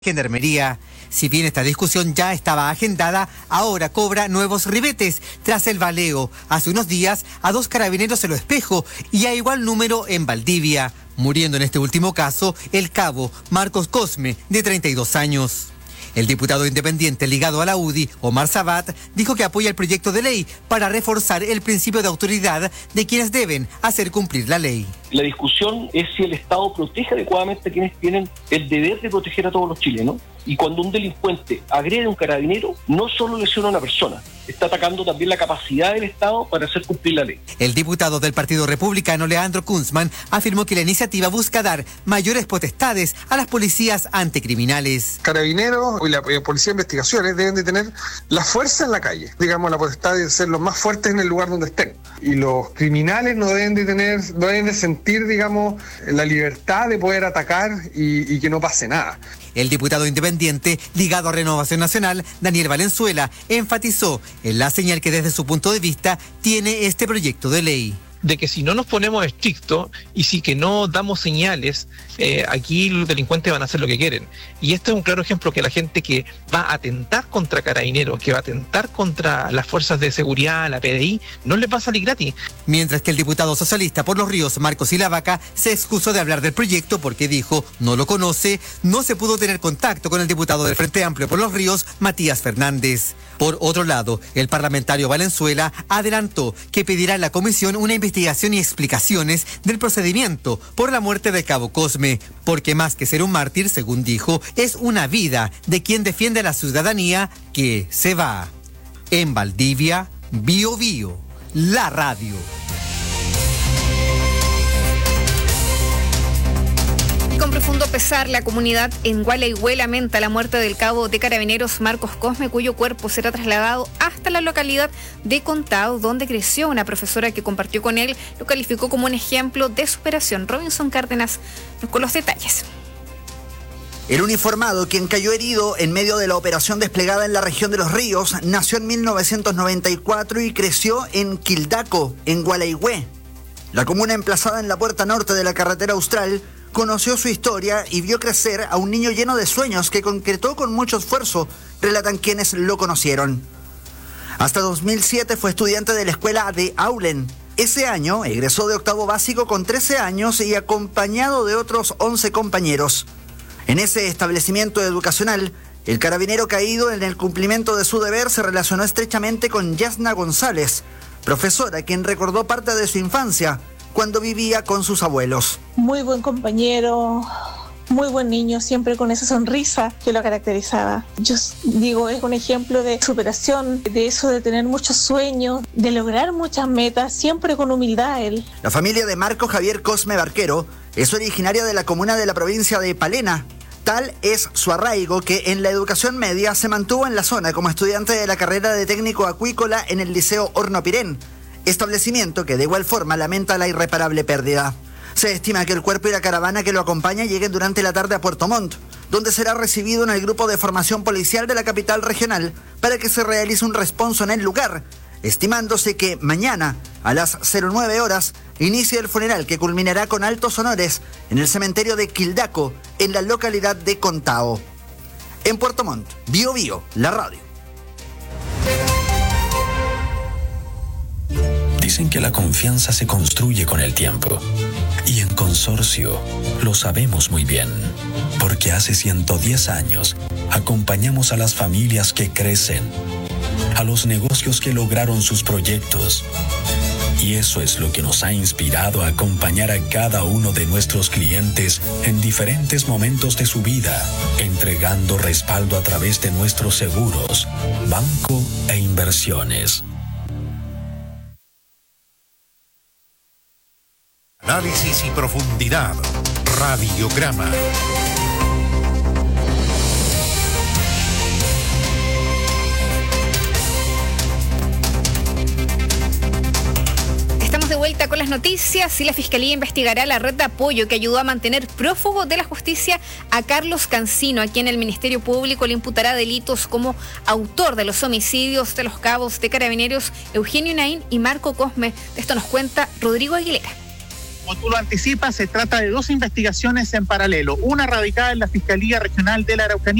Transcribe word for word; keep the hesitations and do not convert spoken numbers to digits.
Gendarmería. Si bien esta discusión ya estaba agendada, ahora cobra nuevos ribetes tras el baleo hace unos días a dos carabineros en Lo Espejo y a igual número en Valdivia, muriendo en este último caso el cabo Marcos Cosme, de treinta y dos años. El diputado independiente ligado a la U D I, Omar Sabat, dijo que apoya el proyecto de ley para reforzar el principio de autoridad de quienes deben hacer cumplir la ley. La discusión es si el Estado protege adecuadamente a quienes tienen el deber de proteger a todos los chilenos. Y cuando un delincuente agrede a un carabinero, no solo lesiona a una persona, está atacando también la capacidad del Estado para hacer cumplir la ley. El diputado del Partido Republicano, Leandro Kunzman, afirmó que la iniciativa busca dar mayores potestades a las policías anticriminales. Carabineros y la Policía de Investigaciones deben de tener la fuerza en la calle, digamos, la potestad de ser los más fuertes en el lugar donde estén. Y los criminales no deben de tener, no deben de sentir, digamos, la libertad de poder atacar y, y que no pase nada. El diputado independiente ligado a Renovación Nacional, Daniel Valenzuela, enfatizó en la señal que desde su punto de vista tiene este proyecto de ley. De que si no nos ponemos estrictos y si que no damos señales, eh, aquí los delincuentes van a hacer lo que quieren. Y este es un claro ejemplo que la gente que va a atentar contra carabineros, que va a atentar contra las fuerzas de seguridad, la P D I, no les va a salir gratis. Mientras que el diputado socialista por Los Ríos, Marcos Ilavaca, se excusó de hablar del proyecto porque dijo no lo conoce, no se pudo tener contacto con el diputado del Frente Amplio por Los Ríos, Matías Fernández. Por otro lado, el parlamentario Valenzuela adelantó que pedirá a la comisión una investigación y explicaciones del procedimiento por la muerte de cabo Cosme, porque más que ser un mártir, según dijo, es una vida de quien defiende a la ciudadanía que se va. En Valdivia, Bio Bio, la radio. Con profundo pesar, la comunidad en Gualeguay lamenta la muerte del cabo de carabineros Marcos Cosme, cuyo cuerpo será trasladado hasta la localidad de Contao, donde creció. Una profesora que compartió con él lo calificó como un ejemplo de superación. Robinson Cárdenas con los detalles. El uniformado, quien cayó herido en medio de la operación desplegada en la región de Los Ríos, nació en mil novecientos noventa y cuatro y creció en Quildaco, en Gualeguay. La comuna emplazada en la puerta norte de la carretera austral conoció su historia y vio crecer a un niño lleno de sueños que concretó con mucho esfuerzo, relatan quienes lo conocieron. Hasta dos mil siete fue estudiante de la escuela de Aulen. Ese año egresó de octavo básico con trece años y acompañado de otros once compañeros. En ese establecimiento educacional, el carabinero caído en el cumplimiento de su deber se relacionó estrechamente con Yasna González, profesora quien recordó parte de su infancia cuando vivía con sus abuelos. Muy buen compañero, muy buen niño, siempre con esa sonrisa que lo caracterizaba. Yo digo, es un ejemplo de superación, de eso de tener muchos sueños, de lograr muchas metas, siempre con humildad él. La familia de Marco Javier Cosme Barquero es originaria de la comuna de la provincia de Palena. Tal es su arraigo que en la educación media se mantuvo en la zona como estudiante de la carrera de técnico acuícola en el Liceo Hornopirén, establecimiento que de igual forma lamenta la irreparable pérdida. Se estima que el cuerpo y la caravana que lo acompaña lleguen durante la tarde a Puerto Montt, donde será recibido en el grupo de formación policial de la capital regional para que se realice un responso en el lugar, estimándose que mañana, a las cero nueve horas, inicie el funeral que culminará con altos honores en el cementerio de Quildaco, en la localidad de Contao. En Puerto Montt, Bio Bio, la radio. Dicen que la confianza se construye con el tiempo. Y en Consorcio lo sabemos muy bien, porque hace ciento diez años acompañamos a las familias que crecen, a los negocios que lograron sus proyectos. Y eso es lo que nos ha inspirado a acompañar a cada uno de nuestros clientes en diferentes momentos de su vida, entregando respaldo a través de nuestros seguros, banco e inversiones. Análisis y profundidad. Radiograma. Estamos de vuelta con las noticias y la Fiscalía investigará la red de apoyo que ayudó a mantener prófugo de la justicia a Carlos Cancino, a quien el Ministerio Público le imputará delitos como autor de los homicidios de los cabos de carabineros Eugenio Naín y Marco Cosme. De esto nos cuenta Rodrigo Aguilera. Como tú lo anticipas, se trata de dos investigaciones en paralelo, una radicada en la Fiscalía Regional de la Araucanía